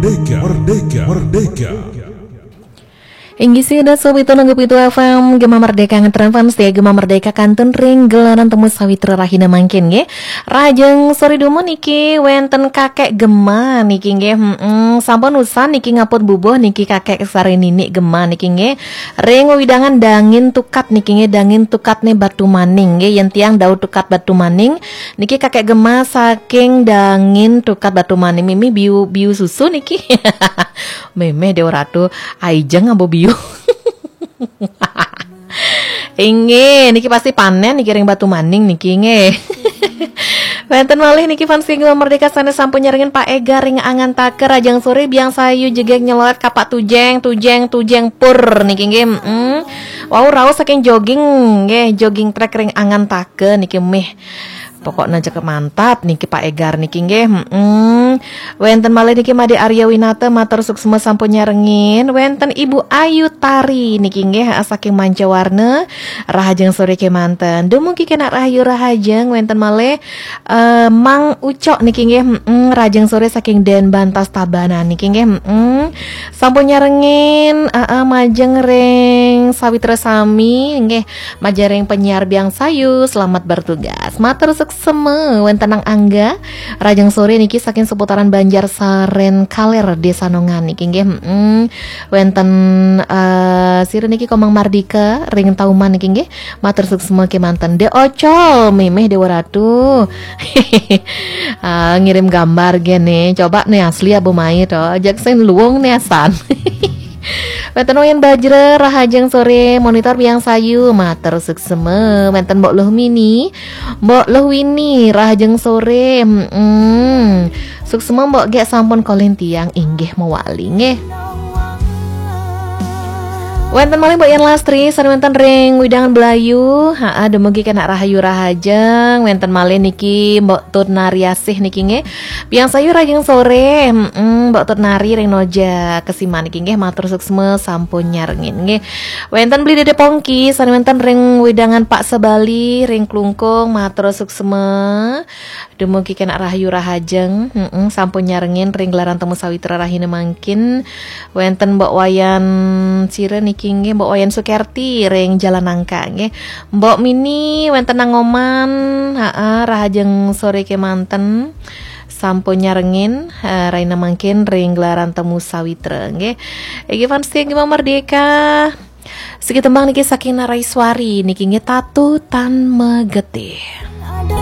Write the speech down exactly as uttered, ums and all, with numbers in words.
Merdeka, merdeka, merdeka. Inggi sih dan sob itu nanggep itu F M Gema Merdeka ngetren fans ya Gema Merdeka kantun ring gelaran temu sawitra rahina mangkin nge Rajeng sore dumun niki wenten kakek Gema niki nge hmm, sampun usan niki ngaput bubuh niki kakek sari nini Gema niki nge ring widangan dangin tukat niki nge dangin tukat ne batu maning nge yang tiang daud tukat batu maning niki kakek Gema saking dangin tukat batu maning mimi biu biu susu niki meme dewa ratu aijeng abo biu Inge, niki pasti panen niki ring batu maning niki nge. Wenten malih niki fans Gema Merdeka sana sampun nyaringin Pak Ega ring angan taker rajang sore biang sayu jegek nyelot kapak tujeng tujeng tujeng pur niki nge. Mm. Wow raos saking jogging nge jogging trek ring angan taker niki meh. Pokoknya cek mantap niki Pak Egar niki nggih. Heeh. Wenten malih niki Made Arya Winata matur suksma sampun nyarengin. Wenten Ibu Ayu Tari niki nggih saking Mancawarna. Rahajeng sore kemanten. Dumugi kena rahayu rahajeng wenten malih uh, Mang Ucok niki nggih. Heeh. Rajeng sore saking Den Bantas Tabanan niki nggih. Heeh. Sampun nyarengin heeh uh, uh, majeng ring Sawitra Sami nggih. Majareng penyiar biang sayu selamat bertugas. Matur suksma Seme wentenang Angga rajeng sore niki saking seputaran Banjar Saren Kaler Desa Nongan niki nggih mm, wenten uh, sire niki Komang Mardika ring Tauman niki nggih matur suksma kemanten De Ocol mimeh Dewa Ratu uh, ngirim gambar gene coba nih asli abu mai to jaksen luwung nih asan Wenten wayan bajre rahajeng sore monitor biang sayu mater sukseme wenten Mbok Luh Mini Mbok Luh Wini rahajeng sore mm, sukseme Mbok gek sampun kolin tiang inggih mewali nggih. Wenten malih Mbok Yan Lastri sari wenten ring widangan Belayu ha dumugi kena rahayu rahajeng wenten malih niki Mbok Turnari Asih niki nggih biang sayu rajeng sore mm, Mbok Turnari ring Noja kesiman niki nggih matur suksma sampun nyarengin nggih. Wenten beli Dede Pongki sari wenten ring widangan Pak Sebali ring Klungkung matur suksma dumugi kena rahayu rahajeng mm, sampun nyarengin ring gelaran temu sawitra rahina mangkin. Wenten Mbok Wayan Cire niki nggih Mbok Wayan Sukerti ring Jalan Nangka nggih. Mbok Mini wenten nang oman heeh rahajeng sore kemanten sampun nyarengin uh, raina mangkin ring gelaran temu sawitra nggih. Iki fans Gema Merdeka segi tembang niki saking Naraiswari niki nggih Tatu Tan Megetih.